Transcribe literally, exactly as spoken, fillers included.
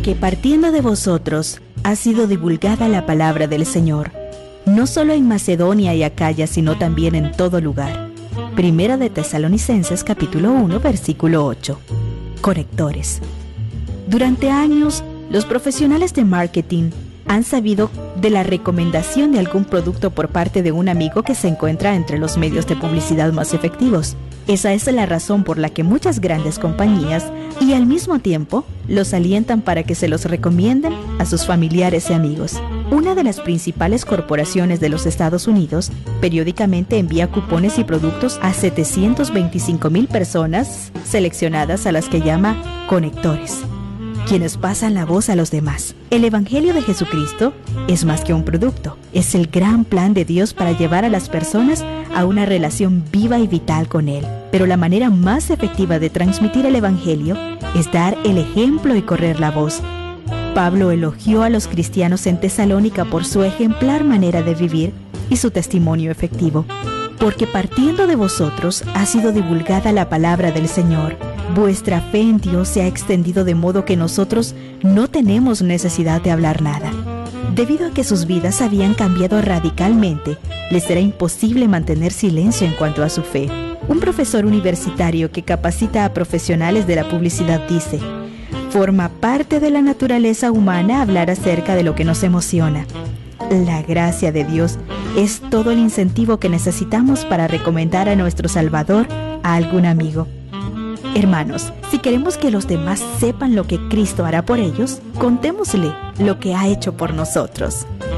porque partiendo de vosotros ha sido divulgada la palabra del Señor, no solo en Macedonia y Acaya, sino también en todo lugar. Primera de Tesalonicenses capítulo uno, versículo ocho. Conectores. Durante años, los profesionales de marketing han sabido de la recomendación de algún producto por parte de un amigo que se encuentra entre los medios de publicidad más efectivos. Esa es la razón por la que muchas grandes compañías y al mismo tiempo los alientan para que se los recomienden a sus familiares y amigos. Una de las principales corporaciones de los Estados Unidos periódicamente envía cupones y productos a setecientas veinticinco mil personas seleccionadas, a las que llama conectores, quienes pasan la voz a los demás. El Evangelio de Jesucristo es más que un producto, es el gran plan de Dios para llevar a las personas a una relación viva y vital con Él. Pero la manera más efectiva de transmitir el Evangelio es dar el ejemplo y correr la voz. Pablo elogió a los cristianos en Tesalónica por su ejemplar manera de vivir y su testimonio efectivo. Porque partiendo de vosotros ha sido divulgada la palabra del Señor. Vuestra fe en Dios se ha extendido de modo que nosotros no tenemos necesidad de hablar nada. Debido a que sus vidas habían cambiado radicalmente, les era imposible mantener silencio en cuanto a su fe. Un profesor universitario que capacita a profesionales de la publicidad dice: forma parte de la naturaleza humana hablar acerca de lo que nos emociona. La gracia de Dios es todo el incentivo que necesitamos para recomendar a nuestro Salvador a algún amigo. Hermanos, si queremos que los demás sepan lo que Cristo hará por ellos, contémosle lo que ha hecho por nosotros.